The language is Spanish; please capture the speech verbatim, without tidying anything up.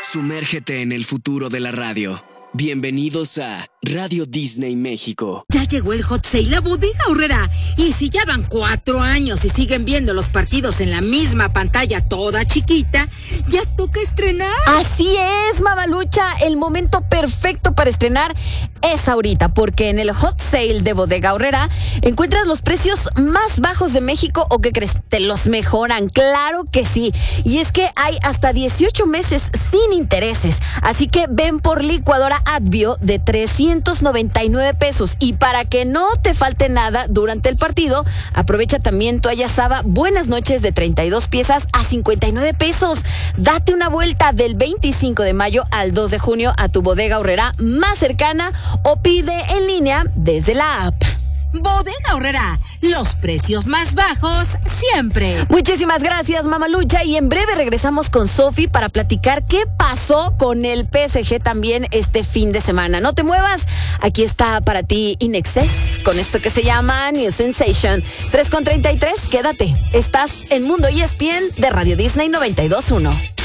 Sumérgete en el futuro de la radio. Bienvenidos a Radio Disney México. Ya llegó el Hot Sale a Bodega Aurrera. Y si ya van cuatro años y siguen viendo los partidos en la misma pantalla toda chiquita, ya toca estrenar. Así es, Mamalucha. El momento perfecto para estrenar es ahorita, porque en el Hot Sale de Bodega Aurrera encuentras los precios más bajos de México. ¿O qué crees? ¿Te los mejoran? Claro que sí. Y es que hay hasta dieciocho meses sin intereses. Así que ven por licuadora Advio de trescientos noventa y nueve pesos. Y para que no te falte nada durante el partido, aprovecha también toalla Saba Buenas Noches de treinta y dos piezas a cincuenta y nueve pesos. Date una vuelta del veinticinco de mayo al dos de junio a tu Bodega Aurrera más cercana o pide en línea desde la app. Bodega Aurrera, los precios más bajos siempre. Muchísimas gracias, Mamalucha, y en breve regresamos con Sofi para platicar qué pasó con el P S G también este fin de semana. No te muevas, aquí está para ti In Excess con esto que se llama New Sensation. tres con treinta y tres, quédate, estás en Mundo E S P N de Radio Disney noventa y dos punto uno.